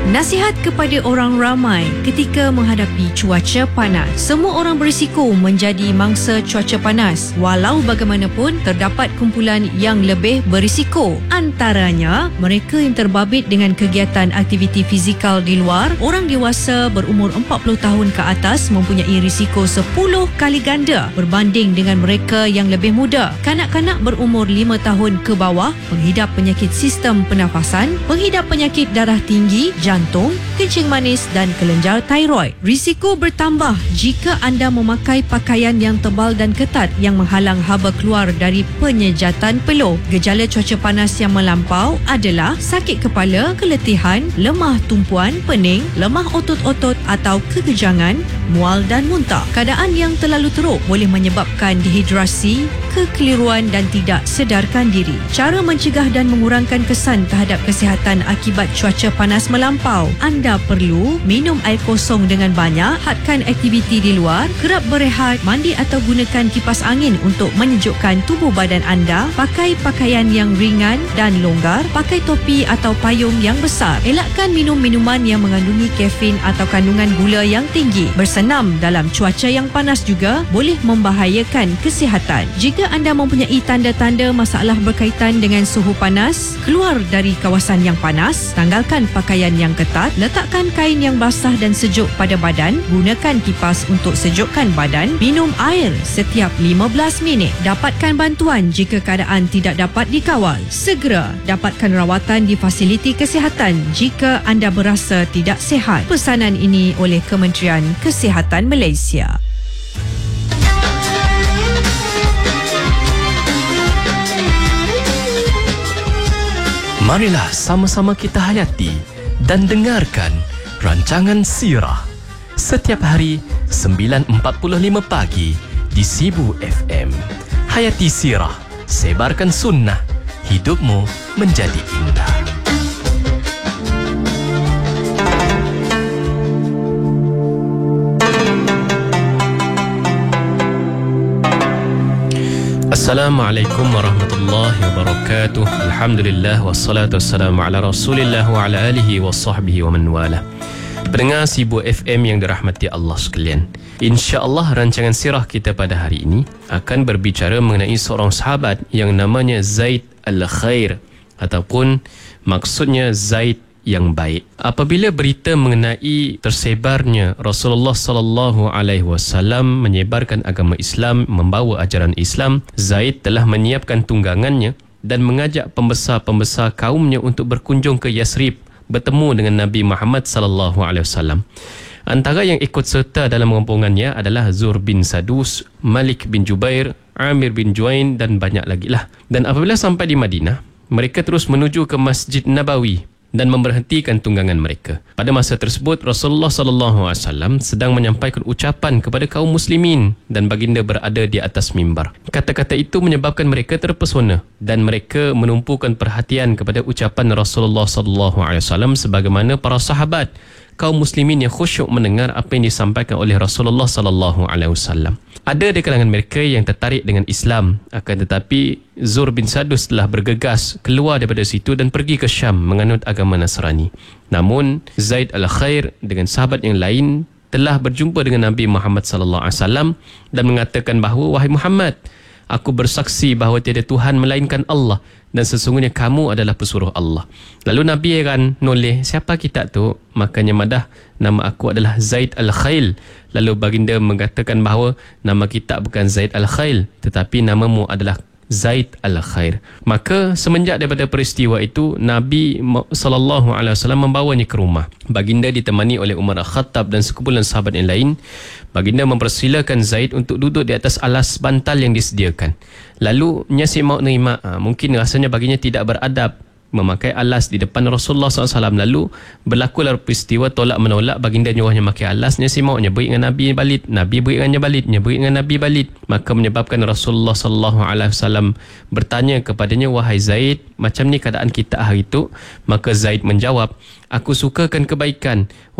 Nasihat kepada orang ramai ketika menghadapi cuaca panas. Semua orang berisiko menjadi mangsa cuaca panas. Walau bagaimanapun, terdapat kumpulan yang lebih berisiko. Antaranya, mereka yang terbabit dengan kegiatan aktiviti fizikal di luar. Orang dewasa berumur 40 tahun ke atas mempunyai risiko 10 kali ganda berbanding dengan mereka yang lebih muda. Kanak-kanak berumur 5 tahun ke bawah menghidap penyakit sistem pernafasan, menghidap penyakit darah tinggi, jantung, kencing manis dan kelenjar tiroid. Risiko bertambah jika anda memakai pakaian yang tebal dan ketat yang menghalang haba keluar dari penyejatan peluh. Gejala cuaca panas yang melampau adalah sakit kepala, keletihan, lemah tumpuan, pening, lemah otot-otot atau kekejangan, mual dan muntah. Keadaan yang terlalu teruk boleh menyebabkan dehidrasi, kekeliruan dan tidak sedarkan diri. Cara mencegah dan mengurangkan kesan terhadap kesihatan akibat cuaca panas melampau. Anda perlu minum air kosong dengan banyak, hadkan aktiviti di luar, kerap berehat, mandi atau gunakan kipas angin untuk menyejukkan tubuh badan anda, pakai pakaian yang ringan dan longgar, pakai topi atau payung yang besar. Elakkan minum minuman yang mengandungi kafein atau kandungan gula yang tinggi. Bersenam dalam cuaca yang panas juga boleh membahayakan kesihatan. Jika anda mempunyai tanda-tanda masalah berkaitan dengan suhu panas, keluar dari kawasan yang panas, tanggalkan pakaian yang ketat, letakkan kain yang basah dan sejuk pada badan, gunakan kipas untuk sejukkan badan, minum air setiap 15 minit. Dapatkan bantuan jika keadaan tidak dapat dikawal. Segera dapatkan rawatan di fasiliti kesihatan jika anda berasa tidak sihat. Pesanan ini oleh Kementerian Kesihatan Malaysia. Marilah sama-sama kita hayati dan dengarkan rancangan Sirah setiap hari 9.45 pagi di Sibu FM. Hayati Sirah, sebarkan sunnah, hidupmu menjadi indah. Assalamualaikum warahmatullahi wabarakatuh. Alhamdulillah wassalatu wassalamu ala Rasulillah wa ala alihi wa sahbihi wa man wala. Pendengar Sibu FM yang dirahmati Allah sekalian, insya-Allah rancangan sirah kita pada hari ini akan berbicara mengenai seorang sahabat yang namanya Zaid al-Khair, ataupun maksudnya Zaid yang baik. Apabila berita mengenai tersebarnya Rasulullah sallallahu alaihi wasallam menyebarkan agama Islam, membawa ajaran Islam, Zaid telah menyiapkan tunggangannya dan mengajak pembesar-pembesar kaumnya untuk berkunjung ke Yasrib, bertemu dengan Nabi Muhammad sallallahu alaihi wasallam. Antara yang ikut serta dalam rombongannya adalah Zur bin Sadus, Malik bin Jubair, Amir bin Juain dan banyak lagi lah. Dan apabila sampai di Madinah, mereka terus menuju ke Masjid Nabawi dan memberhentikan tunggangan mereka. Pada masa tersebut, Rasulullah sallallahu alaihi wasallam sedang menyampaikan ucapan kepada kaum muslimin dan baginda berada di atas mimbar. Kata-kata itu menyebabkan mereka terpesona dan mereka menumpukan perhatian kepada ucapan Rasulullah sallallahu alaihi wasallam sebagaimana para sahabat kaum muslimin yang khusyuk mendengar apa yang disampaikan oleh Rasulullah sallallahu alaihi wasallam. Ada di kalangan mereka yang tertarik dengan Islam, akan tetapi Zur bin Sadus telah bergegas keluar daripada situ dan pergi ke Syam menganut agama Nasrani. Namun Zaid al-Khair dengan sahabat yang lain telah berjumpa dengan Nabi Muhammad sallallahu alaihi wasallam dan mengatakan bahawa, wahai Muhammad, aku bersaksi bahawa tiada Tuhan melainkan Allah dan sesungguhnya kamu adalah pesuruh Allah. Lalu Nabi heran, noleh, siapa kita tu? Makanya madah, nama aku adalah Zaid al-Khail. Lalu baginda mengatakan bahawa nama kita bukan Zaid al-Khail, tetapi namamu adalah Zaid al-Khair. Maka semenjak daripada peristiwa itu, Nabi SAW membawanya ke rumah. Baginda ditemani oleh Umar Al-Khattab dan sekumpulan sahabat yang lain. Baginda mempersilakan Zaid untuk duduk di atas alas bantal yang disediakan. Lalu Nyasi maut nerima, mungkin rasanya baginya tidak beradab memakai alas di depan Rasulullah SAW. Lalu berlakulah peristiwa tolak menolak. Baginda nyuruhnya memakai alasnya, si maunya beri dengan Nabi balit, Nabi beri dengannya balitnya, beri dengan Nabi balit. Maka menyebabkan Rasulullah SAW bertanya kepadanya, wahai Zaid, macam ni keadaan kita hari itu? Maka Zaid menjawab, aku sukakan kebaikan